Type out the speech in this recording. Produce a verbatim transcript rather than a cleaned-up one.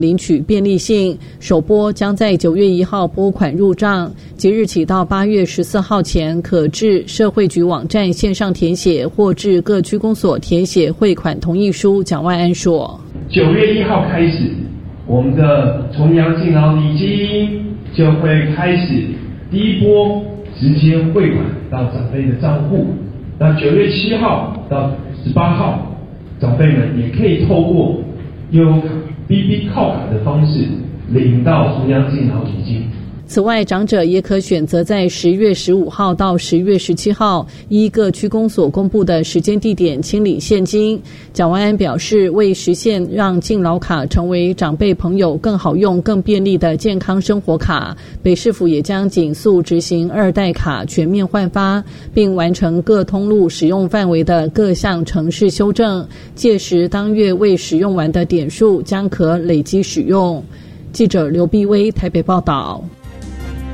领取便利性，首拨将在九月一号拨款入账，即日起到八月十四号前，可至社会局网站线上填写，或至各区公所填写汇款同意书。蒋万安说： 九月一号开始，我们的重阳敬老礼金就会开始第一波直接汇款到长辈的账户。那九月七号到十八号，长辈们也可以透过悠游卡 B B 靠卡的方式领到重阳敬老礼金。 此外，长者也可选择在十月十五号到十月十七号依各区公所公布的时间地点清理现金。蒋万安表示，为实现让敬老卡成为长辈朋友更好用、更便利的健康生活卡，北市府也将紧速执行二代卡全面换发，并完成各通路使用范围的各项程式修正。届时，当月未使用完的点数将可累积使用。记者刘碧薇台北报道。